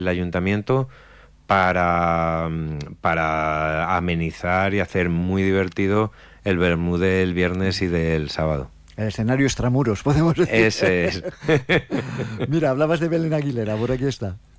el ayuntamiento para amenizar y hacer muy divertido el vermú del viernes y del sábado. El escenario extramuros, podemos decir. Ese es. Mira, hablabas de Belén Aguilera, por aquí está.